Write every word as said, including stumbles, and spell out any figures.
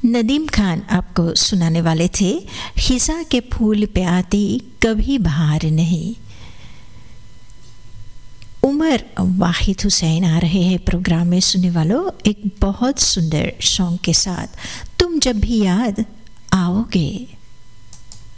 नदीम खान आपको सुनाने वाले थे। खिज़ा के फूल पे आती कभी बहार नहीं। उमर वाहिद हुसैन आ रहे हैं प्रोग्राम में। सुनने वालों, एक बहुत सुंदर सॉन्ग के साथ, तुम जब भी याद आओगे।